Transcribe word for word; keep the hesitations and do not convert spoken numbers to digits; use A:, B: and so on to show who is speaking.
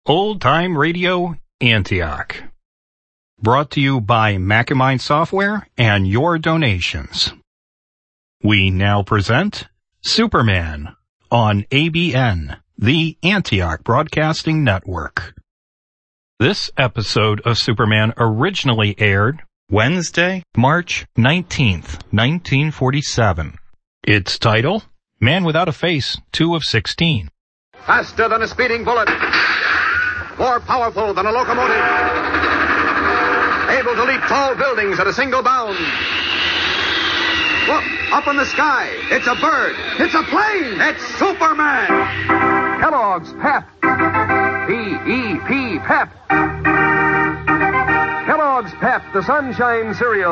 A: Old Time Radio Antioch. Brought to you by Macamind Software and your donations. We now present Superman on A B N, the Antioch Broadcasting Network. This episode of Superman originally aired Wednesday, March nineteenth, nineteen forty-seven. Its title, Man Without a Face, two of sixteen.
B: Faster than a speeding bullet. More powerful than a locomotive. Able to leap tall buildings at a single bound. Look, up in the sky. It's a bird. It's a plane. It's Superman.
C: Kellogg's Pep. P E P, Pep. Kellogg's Pep, the Sunshine Cereal.